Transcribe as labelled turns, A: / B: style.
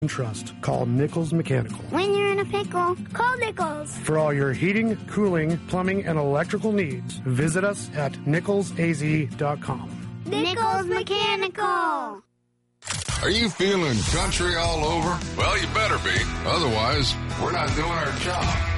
A: trust. Call Nichols Mechanical.
B: When you're in a pickle, call Nichols.
A: For all your heating, cooling, plumbing, and electrical needs, visit us at nicholsaz.com.
B: Nichols Mechanical.
C: Are you feeling country all over? Well, you better be. Otherwise, we're not doing our job.